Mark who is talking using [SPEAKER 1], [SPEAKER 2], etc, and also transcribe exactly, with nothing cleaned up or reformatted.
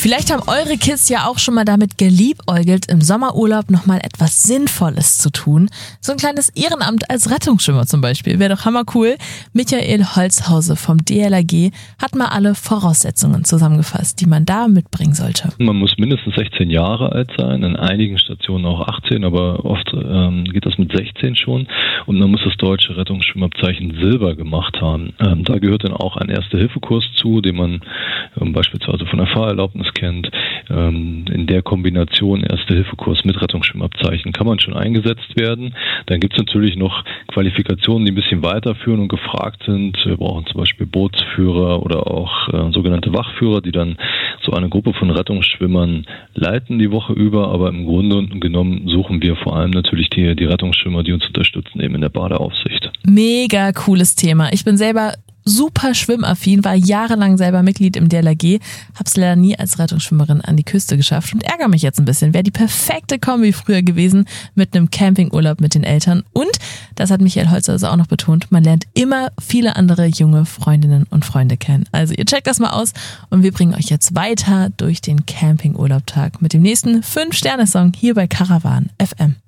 [SPEAKER 1] Vielleicht haben eure Kids ja auch schon mal damit geliebäugelt, im Sommerurlaub nochmal etwas Sinnvolles zu tun. So ein kleines Ehrenamt als Rettungsschwimmer zum Beispiel. Wäre doch hammercool. Michael Holzhause vom D L R G hat mal alle Voraussetzungen zusammengefasst, die man da mitbringen sollte.
[SPEAKER 2] Man muss mindestens sechzehn Jahre alt sein, in einigen Stationen auch achtzehn, aber oft ähm, geht das mit sechzehn schon. Und man muss das deutsche Rettungsschwimmabzeichen Silber gemacht haben. Ähm, da gehört dann auch ein Erste-Hilfe-Kurs zu, den man ähm, beispielsweise von der Fahrerlaubnis kennt. Ähm, in der Kombination Erste-Hilfe-Kurs mit Rettungsschwimmabzeichen kann man schon eingesetzt werden. Dann gibt es natürlich noch Qualifikationen, die ein bisschen weiterführen und gefragt sind. Wir brauchen zum Beispiel Bootsführer oder auch äh, sogenannte Wachführer, die dann so eine Gruppe von Rettungsschwimmern leiten die Woche über. Aber im Grunde genommen suchen wir vor allem natürlich die, die Rettungsschwimmer, die uns unterstützen, eben in der Badeaufsicht.
[SPEAKER 1] Mega cooles Thema. Ich bin selber super schwimmaffin, war jahrelang selber Mitglied im D L R G, hab's leider nie als Rettungsschwimmerin an die Küste geschafft und ärgere mich jetzt ein bisschen. Wäre die perfekte Kombi früher gewesen mit einem Campingurlaub mit den Eltern. Und, das hat Michael Holzhause auch noch betont, man lernt immer viele andere junge Freundinnen und Freunde kennen. Also ihr checkt das mal aus und wir bringen euch jetzt weiter durch den Campingurlaubtag mit dem nächsten fünf Sterne Song hier bei Caravan F M.